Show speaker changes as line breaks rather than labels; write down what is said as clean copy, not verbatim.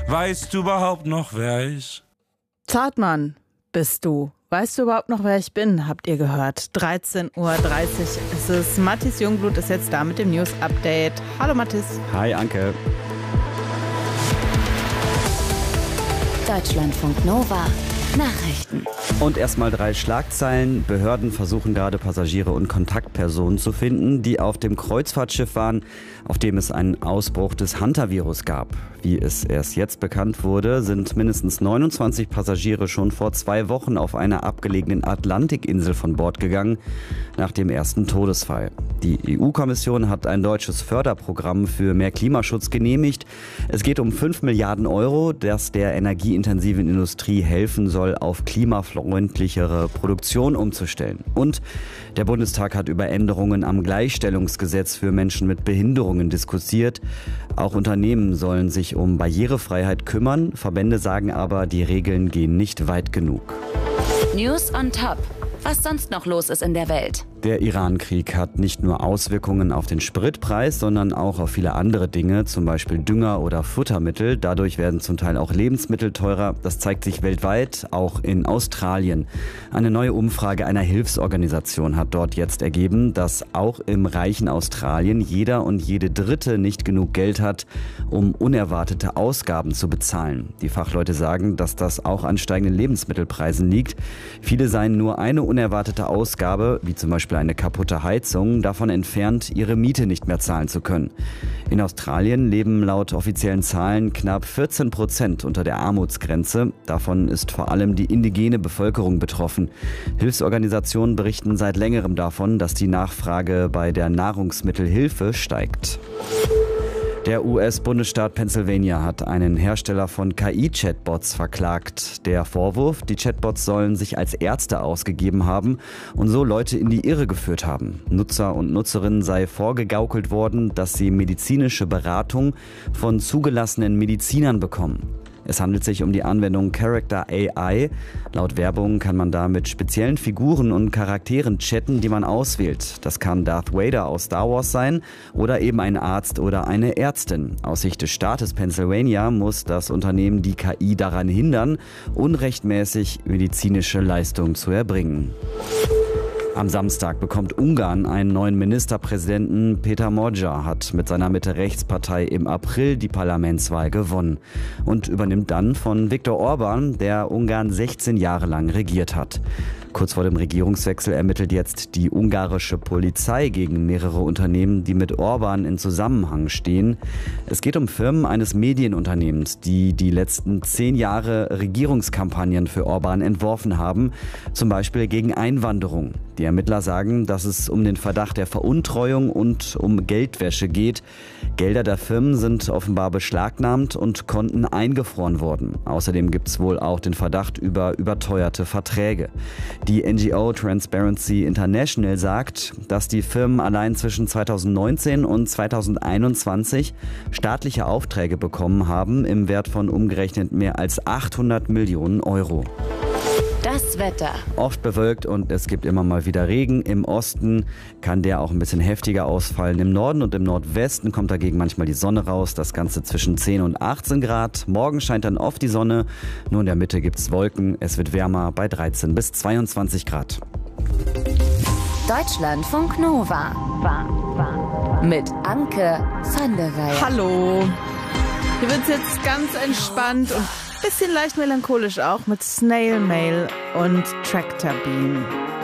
Weißt du überhaupt noch, wer ich?
Zartmann bist du. Weißt du überhaupt noch, wer ich bin? Habt ihr gehört. 13.30 Uhr ist es. Mathis Jungblut ist jetzt da mit dem News-Update. Hallo Mathis.
Hi Anke.
Deutschlandfunk Nova. Nachrichten.
Und erstmal 3 Schlagzeilen. Behörden versuchen gerade Passagiere und Kontaktpersonen zu finden, die auf dem Kreuzfahrtschiff waren, auf dem es einen Ausbruch des Hantavirus gab. Wie es erst jetzt bekannt wurde, sind mindestens 29 Passagiere schon vor 2 Wochen auf einer abgelegenen Atlantikinsel von Bord gegangen, nach dem ersten Todesfall. Die EU-Kommission hat ein deutsches Förderprogramm für mehr Klimaschutz genehmigt. Es geht um 5 Milliarden Euro, das der energieintensiven Industrie helfen soll, auf klimafreundlichere Produktion umzustellen. Und der Bundestag hat über Änderungen am Gleichstellungsgesetz für Menschen mit Behinderungen diskutiert. Auch Unternehmen sollen sich um Barrierefreiheit kümmern. Verbände sagen aber, die Regeln gehen nicht weit genug.
News on Top. Was sonst noch los ist in der Welt.
Der Iran-Krieg hat nicht nur Auswirkungen auf den Spritpreis, sondern auch auf viele andere Dinge, zum Beispiel Dünger oder Futtermittel. Dadurch werden zum Teil auch Lebensmittel teurer. Das zeigt sich weltweit, auch in Australien. Eine neue Umfrage einer Hilfsorganisation hat dort jetzt ergeben, dass auch im reichen Australien jeder und jede Dritte nicht genug Geld hat, um unerwartete Ausgaben zu bezahlen. Die Fachleute sagen, dass das auch an steigenden Lebensmittelpreisen liegt. Viele seien nur eine unerwartete Ausgabe, wie zum Beispiel eine kaputte Heizung, davon entfernt, ihre Miete nicht mehr zahlen zu können. In Australien leben laut offiziellen Zahlen knapp 14% unter der Armutsgrenze. Davon ist vor allem die indigene Bevölkerung betroffen. Hilfsorganisationen berichten seit längerem davon, dass die Nachfrage bei der Nahrungsmittelhilfe steigt. Der US-Bundesstaat Pennsylvania hat einen Hersteller von KI-Chatbots verklagt. Der Vorwurf, die Chatbots sollen sich als Ärzte ausgegeben haben und so Leute in die Irre geführt haben. Nutzer und Nutzerinnen sei vorgegaukelt worden, dass sie medizinische Beratung von zugelassenen Medizinern bekommen. Es handelt sich um die Anwendung Character AI. Laut Werbung kann man da mit speziellen Figuren und Charakteren chatten, die man auswählt. Das kann Darth Vader aus Star Wars sein oder eben ein Arzt oder eine Ärztin. Aus Sicht des Staates Pennsylvania muss das Unternehmen die KI daran hindern, unrechtmäßig medizinische Leistungen zu erbringen. Am Samstag bekommt Ungarn einen neuen Ministerpräsidenten. Péter Magyar hat mit seiner Mitte-Rechts-Partei im April die Parlamentswahl gewonnen und übernimmt dann von Viktor Orban, der Ungarn 16 Jahre lang regiert hat. Kurz vor dem Regierungswechsel ermittelt jetzt die ungarische Polizei gegen mehrere Unternehmen, die mit Orban in Zusammenhang stehen. Es geht um Firmen eines Medienunternehmens, die die letzten 10 Jahre Regierungskampagnen für Orban entworfen haben, zum Beispiel gegen Einwanderung. Die Ermittler sagen, dass es um den Verdacht der Veruntreuung und um Geldwäsche geht. Gelder der Firmen sind offenbar beschlagnahmt und Konten eingefroren worden. Außerdem gibt es wohl auch den Verdacht über überteuerte Verträge. Die NGO Transparency International sagt, dass die Firmen allein zwischen 2019 und 2021 staatliche Aufträge bekommen haben im Wert von umgerechnet mehr als 800 Millionen Euro.
Das Wetter.
Oft bewölkt und es gibt immer mal wieder Regen. Im Osten kann der auch ein bisschen heftiger ausfallen. Im Norden und im Nordwesten kommt dagegen manchmal die Sonne raus. Das Ganze zwischen 10 und 18 Grad. Morgen scheint dann oft die Sonne. Nur in der Mitte gibt es Wolken. Es wird wärmer bei 13 bis 22 Grad.
Deutschlandfunk Nova. Mit Anke van der Weyer.
Hallo. Hier wird es jetzt ganz entspannt und bisschen leicht melancholisch auch mit Snail Mail und Tractor Beam.